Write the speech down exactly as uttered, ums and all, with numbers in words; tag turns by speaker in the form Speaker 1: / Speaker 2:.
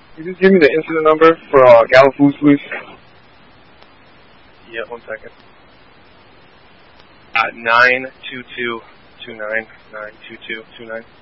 Speaker 1: Can you just give me the incident number for uh, Gallo Foods, please?
Speaker 2: Yeah, one second. Uh, nine two two two nine nine two two two nine.